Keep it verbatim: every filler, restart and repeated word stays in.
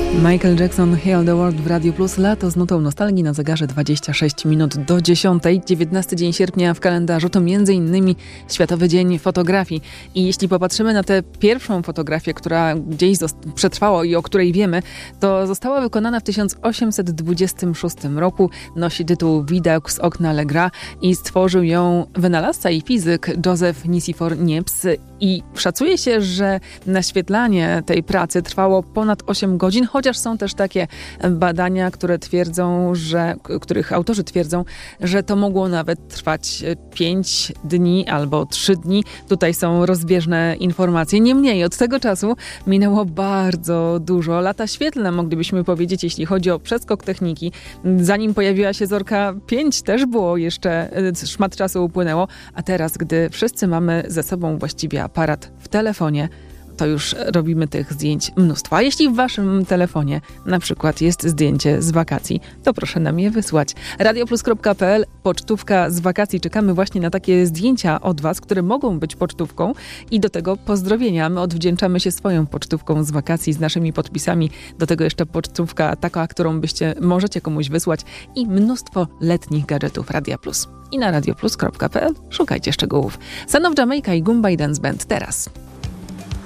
Michael Jackson, Heal the World w Radio Plus. Lato z nutą nostalgii na zegarze dwadzieścia sześć minut do dziesiątej. dziewiętnasty dzień sierpnia w kalendarzu to między innymi Światowy Dzień Fotografii. I jeśli popatrzymy na tę pierwszą fotografię, która gdzieś zost- przetrwała i o której wiemy, to została wykonana w tysiąc osiemset dwudziestym szóstym roku. Nosi tytuł Widok z okna Legra i stworzył ją wynalazca i fizyk Joseph Nicéphore Niepce. I szacuje się, że naświetlanie tej pracy trwało ponad osiem godzin, chociaż są też takie badania, które twierdzą, że, których autorzy twierdzą, że to mogło nawet trwać pięć dni albo trzy dni. Tutaj są rozbieżne informacje. Niemniej od tego czasu minęło bardzo dużo. Lata świetlne, moglibyśmy powiedzieć, jeśli chodzi o przeskok techniki. Zanim pojawiła się Zorka pięć, też było jeszcze, szmat czasu upłynęło, a teraz, gdy wszyscy mamy ze sobą właściwie aparat w telefonie, to już robimy tych zdjęć mnóstwo. A jeśli w waszym telefonie na przykład jest zdjęcie z wakacji, to proszę nam je wysłać. radioplus kropka pe el, pocztówka z wakacji. Czekamy właśnie na takie zdjęcia od was, które mogą być pocztówką i do tego pozdrowienia. My odwdzięczamy się swoją pocztówką z wakacji, z naszymi podpisami. Do tego jeszcze pocztówka taka, którą byście możecie komuś wysłać i mnóstwo letnich gadżetów Radia Plus. I na radioplus kropka pe el szukajcie szczegółów. Son of Jamaica i Goombay Dance Band teraz.